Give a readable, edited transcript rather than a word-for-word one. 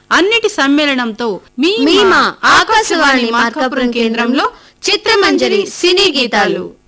అన్నిటి సమ్మేళనంతో మీ ఆకాశవాణి మార్కాపురం కేంద్రంలో చిత్రమంజరి సినీ గీతాలు.